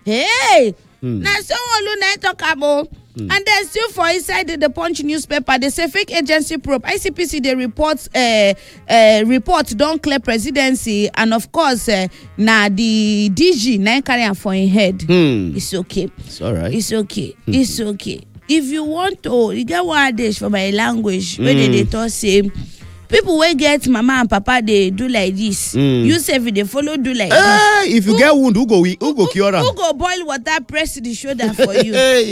Hey, now someone who not talk about. And then still for inside the Punch newspaper, they say fake agency probe. ICPC they report don't clear presidency, and of course now the DG now carry am for in head. It's okay. It's all right. It's okay. It's okay. If you want to, you get one dish for my language where they talk say people wey get mama and papa they do like this. You say if they follow do like this. If you get wound, who go cure am? Who go boil water, press the shoulder for you?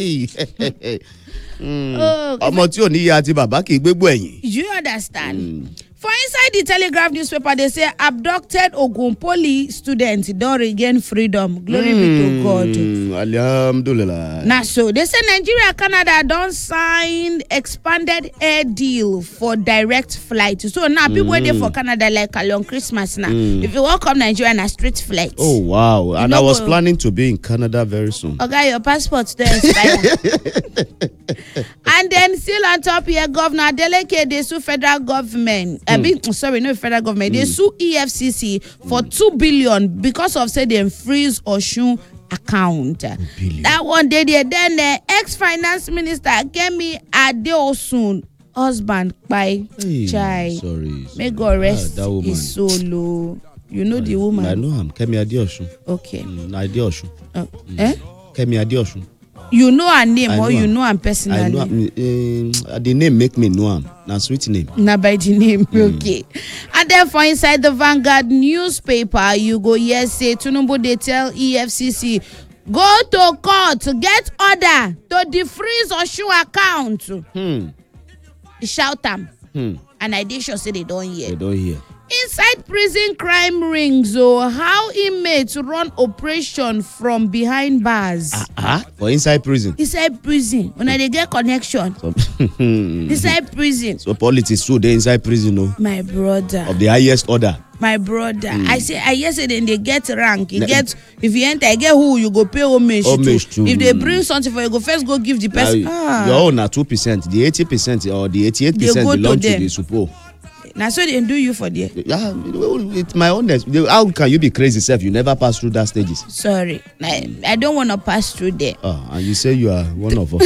Ọmọ tí ò ní ìyá àti bàbá kì í gbégbó ẹ̀yìn. You understand? For inside the Telegraph newspaper, they say abducted Ogunpoli students don't regain freedom. Glory be to God. Alhamdulillah. Now, so they say Nigeria, Canada don't sign expanded air deal for direct flight. So now people waiting for Canada like along Christmas now. If you walk up Nigeria on a straight flight. Oh wow! And I was planning to be in Canada very soon. Okay, your passport's there. And then still on top here, Governor Adeleke, they sue federal government. Sorry, no federal government. They sue EFCC for 2 billion because of say they freeze Osun account. That one day there. Then the ex-finance minister Kemi Adeosun husband by Chai. Sorry. May God rest his soul. You know the woman. I know him. Kemi Adeosun. Okay. Adeosun. Kemi Adeosun. You know her name or you know her personally? I know the name make me know him. Now sweet name. Now by the name, okay. And then for inside the Vanguard newspaper, you go here say Tinubu they tell EFCC go to court to get order to defreeze Osun account. Shout them. And I did sure say they don't hear. They don't hear. Inside prison crime rings, how inmates run operation from behind bars. For inside prison. Inside prison, when they get connection. Inside prison. So politics so they inside prison, no? My brother. Of the highest order. My brother. I yesterday they get rank. You get if you enter, I get who you go pay homage to. If they bring something for you, go first go give the person. Your own are 2%. The 80% or the 88% belong to the support. Now, so they do you for there. Yeah, it's my honest. How can you be crazy self? You never pass through that stages. Sorry, I don't want to pass through there. And you say you are one of us.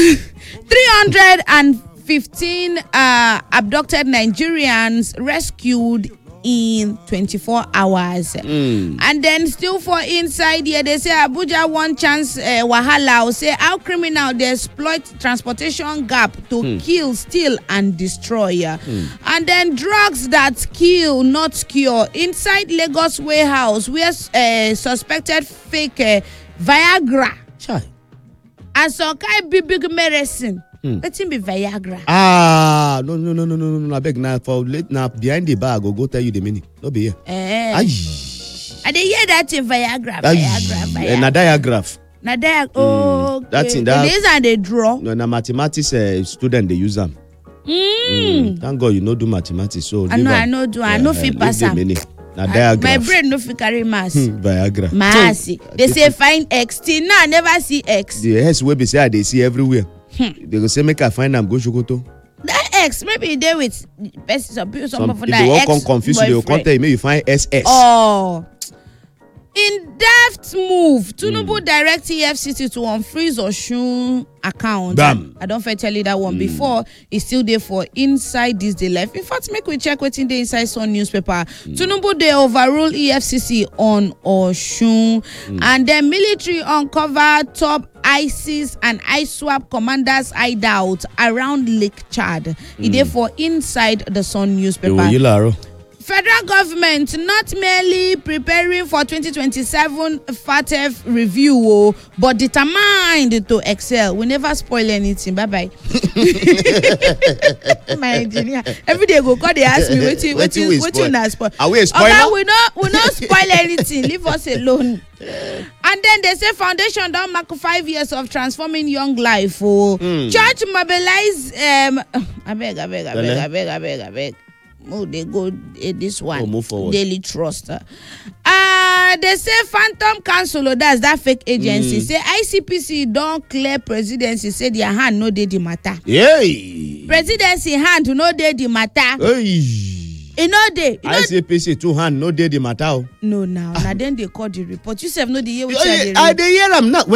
315 abducted Nigerians rescued in 24 hours. And then still for inside here, they say Abuja one chance wahala. Say how criminal they exploit transportation gap to kill, steal and destroy. And then drugs that kill, not cure. Inside Lagos warehouse, where suspected fake Viagra. Chai. And some kind big medicine. Let him be Viagra. No. I beg now for late now behind the bar. Go tell you the meaning. No be here. I dey hear that in Viagra. And a diagraph. That thing that. These are the draw. No, na mathematics student they use them. Thank God you know do mathematics. So I know fit pass am. My brain no fit carry mass. Viagra. Mass. They say find X. Till now I never see X. The X wey be say they see everywhere. They go say make I find them go Sokoto. That X maybe they with some people some that they X won't confuse you. They will come tell you maybe you find SS. Oh. In deft move, Tinubu direct EFCC to unfreeze Osun account. Bam. I don't tell you that one before. It's still there for inside this day life. In fact, make we check what's in the inside Sun newspaper. Tinubu they overrule EFCC on Osun, and then military uncover top ISIS and ISWAP commanders hideout around Lake Chad. It there for inside the Sun newspaper. Federal government not merely preparing for 2027 FATF review, but determined to excel. We never spoil anything. Bye-bye. My engineer. Every day go call, they ask me, what you not spoil? Are we a spoiler? Okay, we not spoil anything. Leave us alone. And then they say foundation don't mark 5 years of transforming young life. Church mobilize I beg. Oh, they go this one. Move forward. Daily Trust. They say Phantom Council, that's that fake agency. Say ICPC don't clear presidency. Say their hand no dey the matter. Yay! Presidency hand no dey the matter. Hey. No dey. ICPC 2 hand no dey the matter. No now. Now then they call the report. You self know the year which I dey hear am now.